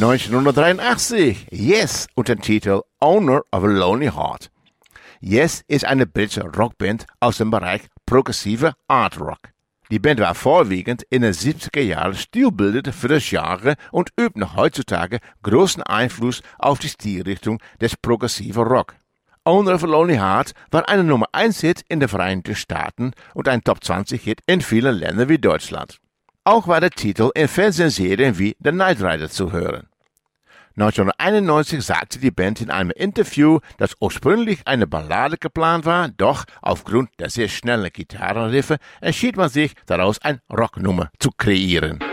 1983, Yes und den Titel Owner of a Lonely Heart. Yes ist eine britische Rockband aus dem Bereich progressive Art Rock. Die Band war vorwiegend in den 70er Jahren Stilbildend für das Genre und übt noch heutzutage großen Einfluss auf die Stilrichtung des progressiven Rock. Owner of a Lonely Heart war eine Nummer 1 Hit in den Vereinigten Staaten und ein Top 20 Hit in vielen Ländern wie Deutschland. Auch war der Titel in Fernsehserien wie The Knight Rider zu hören. 1991 sagte die Band in einem Interview, dass ursprünglich eine Ballade geplant war, doch aufgrund der sehr schnellen Gitarrenriffe entschied man sich, daraus eine Rocknummer zu kreieren.